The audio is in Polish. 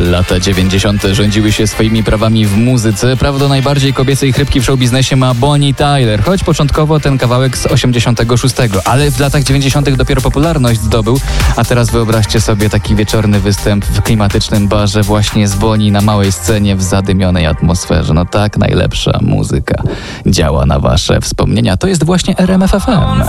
Lata 90. rządziły się swoimi prawami w muzyce. Prawo do najbardziej kobiecej chrypki w showbiznesie ma Bonnie Tyler, choć początkowo ten kawałek z 86, ale w latach 90. dopiero popularność zdobył, a teraz wyobraźcie sobie taki wieczorny występ w klimatycznym barze właśnie z Bonnie na małej scenie w zadymionej atmosferze. No tak, najlepsza muzyka działa na wasze wspomnienia. To jest właśnie RMF FM.